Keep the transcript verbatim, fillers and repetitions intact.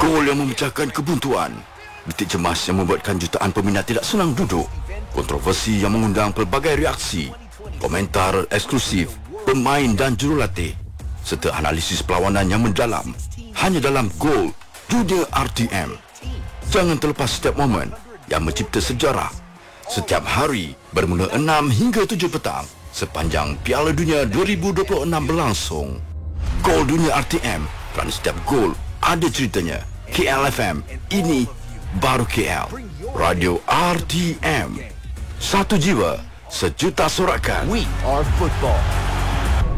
Gol yang memecahkan kebuntuan, detik cemas yang membuatkan jutaan peminat tidak senang duduk, kontroversi yang mengundang pelbagai reaksi, komentar eksklusif pemain dan jurulatih, serta analisis perlawanan yang mendalam hanya dalam Gol Dunia R T M. Jangan terlepas setiap momen yang mencipta sejarah. Setiap hari bermula enam hingga tujuh petang sepanjang Piala Dunia dua ribu dua puluh enam berlangsung. Gol Dunia R T M, kerana setiap gol ada ceritanya. K L F M, ini baru K L. Radio R T M, satu jiwa, sejuta sorakan. We are football.